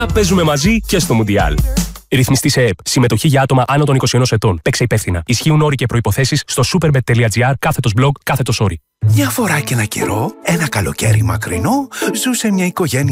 παίζουμε μαζί και στο Μουντιάλ. Ρυθμιστή σε ΕΕΠ. Συμμετοχή για άτομα άνω των 21 ετών. Παίξε υπεύθυνα. Ισχύουν όροι και προϋποθέσεις στο superbet.gr/blog/όροι. Μια φορά και ένα καιρό, ένα καλοκαίρι μακρινό, ζούσε μια οικογένεια